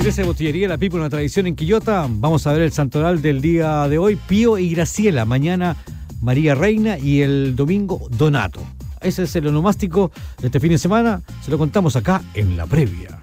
Iglesia de Botillería La Pipa, una tradición en Quillota. Vamos a ver el santoral del día de hoy, Pío y Graciela. Mañana María Reina y el domingo Donato. Ese es el onomástico de este fin de semana. Se lo contamos acá en la previa.